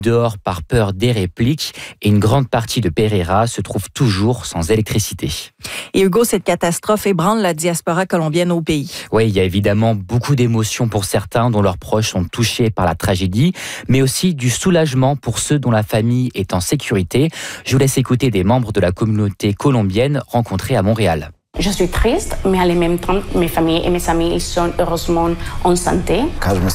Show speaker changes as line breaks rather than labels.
dehors par peur des répliques et une grande partie de Pereira se trouve toujours sans électricité.
Et Hugo, cette catastrophe ébranle la diaspora colombienne au pays.
Oui, il y a évidemment beaucoup d'émotions pour certains dont leurs proches sont touchés par la tragédie, mais aussi du soulagement pour ceux dont la famille est en sécurité. Je vous laisse écouter des membres de la communauté colombienne rencontrés à Montréal.
Je suis triste, mais en même temps, mes familles et mes amis ils sont heureusement en santé.
Quand je me